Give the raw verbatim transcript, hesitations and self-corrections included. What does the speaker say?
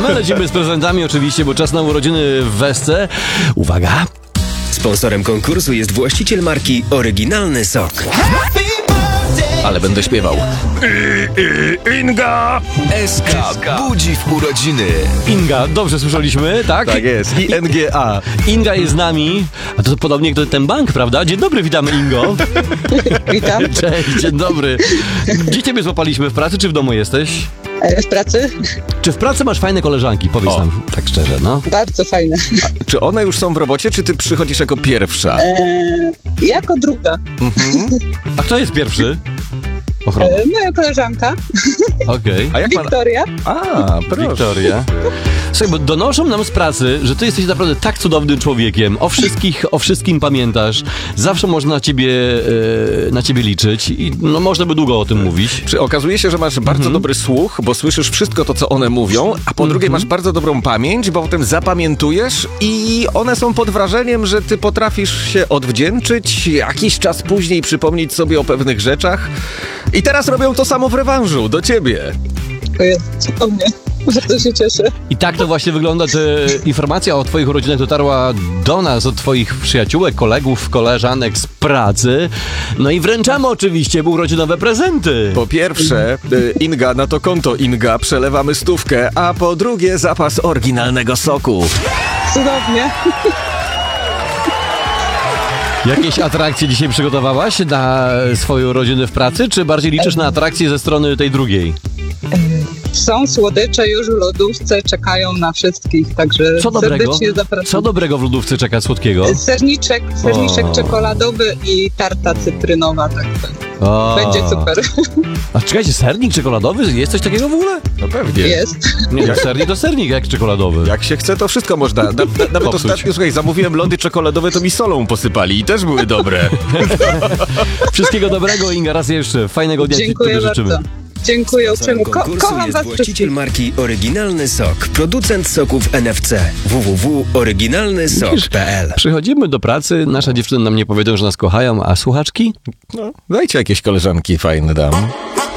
my lecimy z prezentami oczywiście, bo czas na urodziny w Wesce. Uwaga! Sponsorem konkursu jest właściciel marki Oryginalny Sok. Ale będę śpiewał. Inga! S K budzi w urodziny. Inga, dobrze słyszeliśmy, tak? Tak jest, I N G A. Inga jest z nami, a to podobnie jak ten bank, prawda? Dzień dobry, witamy Ingo. Witam. Cześć, dzień dobry. Gdzie ciebie złapaliśmy, w pracy czy w domu jesteś? W pracy? Czy w pracy masz fajne koleżanki? Powiedz O. nam tak szczerze, no. Bardzo fajne. Czy one już są w robocie, czy ty przychodzisz jako pierwsza? Eee, jako druga. A kto jest pierwszy? Ochrona. Eee, moja koleżanka, Okej. A jak ma... Wiktoria. A, proszę. Wiktoria. Słuchaj, bo donoszą nam z pracy, że ty jesteś naprawdę tak cudownym człowiekiem. O wszystkich, o wszystkim pamiętasz. Zawsze można na ciebie, e, na ciebie liczyć i no można by długo o tym mówić. Czy okazuje się, że masz bardzo dobry słuch, bo słyszysz wszystko to, co one mówią, a po drugie masz bardzo dobrą pamięć, bo potem zapamiętujesz i one są pod wrażeniem, że ty potrafisz się odwdzięczyć, jakiś czas później przypomnieć sobie o pewnych rzeczach i teraz robią to samo w rewanżu, do ciebie. Dziękuję. Cudownie. Bardzo się cieszę. I tak to właśnie wygląda, że informacja o twoich urodzinach dotarła do nas, od twoich przyjaciółek, kolegów, koleżanek z pracy. No i wręczamy oczywiście urodzinowe prezenty. Po pierwsze, y, Inga, na to konto Inga przelewamy stówkę, a po drugie zapas oryginalnego soku. Cudownie. Jakieś atrakcje dzisiaj przygotowałaś na swoje urodziny w pracy, czy bardziej liczysz na atrakcje ze strony tej drugiej? Są słodycze już w lodówce, czekają na wszystkich, także Co dobrego? serdecznie zapraszam. Co dobrego w lodówce czeka słodkiego? Serniczek, serniczek O. czekoladowy i tarta cytrynowa, tak O. będzie super. A czekajcie, sernik czekoladowy? Jest coś takiego w ogóle? No pewnie. Jest. Nie, jak sernik to sernik, jak czekoladowy. Jak się chce, to wszystko można. Na, na, nawet Popsuć. ostatnio, słuchaj, zamówiłem lody czekoladowe, to mi solą posypali i też były dobre. Wszystkiego dobrego, Inga, raz jeszcze. Fajnego dnia Dziękuję Ci życzymy. bardzo. Dziękuję Sponsorem uprzejmie. Ko- konkursu kocham jest was właściciel wszystkich. marki Oryginalny Sok. Producent soków N F C. w w w kropka oryginalny sok kropka p l. Przychodzimy do pracy, nasza dziewczyna nam nie powiedzą, że nas kochają, a słuchaczki? No, dajcie jakieś koleżanki fajne dam.